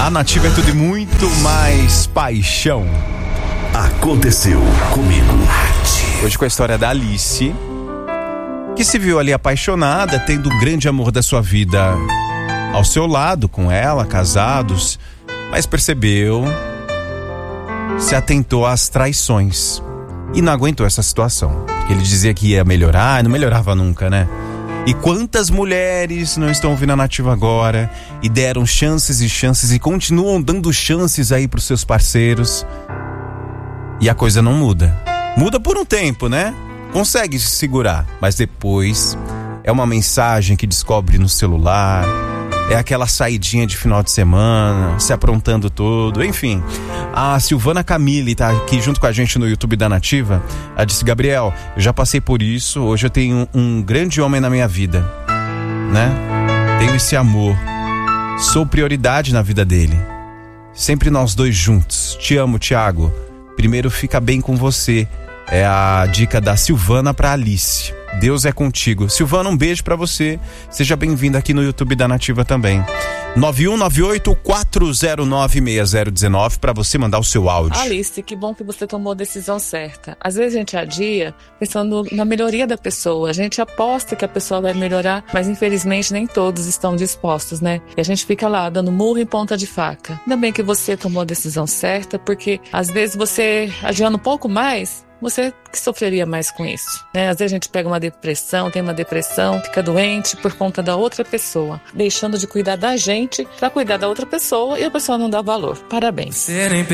A Nativa é tudo e muito mais paixão. Aconteceu comigo. Hoje com a história da Alice, que se viu ali apaixonada, tendo o grande amor da sua vida ao seu lado, com ela, casados, mas percebeu, se atentou às traições e não aguentou essa situação. Ele dizia que ia melhorar, não melhorava nunca, né? E quantas mulheres não estão ouvindo a Nativa agora e deram chances e chances e continuam dando chances aí pros seus parceiros e a coisa não muda. Muda por um tempo, né? Consegue se segurar, mas depois é uma mensagem que descobre no celular, é aquela saidinha de final de semana, se aprontando todo, enfim. A Silvana Camille tá aqui junto com a gente no YouTube da Nativa. Ela disse: Gabriel, eu já passei por isso, hoje eu tenho um grande homem na minha vida, né? Tenho esse amor, sou prioridade na vida dele. Sempre nós dois juntos. Te amo, Thiago. Primeiro fica bem com você. É a dica da Silvana pra Alice. Deus é contigo. Silvana, um beijo pra você. Seja bem-vinda aqui no YouTube da Nativa também. 9198-409-6019 para você mandar o seu áudio. Alice, que bom que você tomou a decisão certa. Às vezes a gente adia pensando na melhoria da pessoa. A gente aposta que a pessoa vai melhorar, mas infelizmente nem todos estão dispostos, né? E a gente fica lá dando murro em ponta de faca. Ainda bem que você tomou a decisão certa, porque às vezes você adiando um pouco mais, você que sofreria mais com isso, né? Às vezes a gente pega uma depressão, tem uma depressão, fica doente por conta da outra pessoa, deixando de cuidar da gente para cuidar da outra pessoa e a pessoa não dá valor. Parabéns.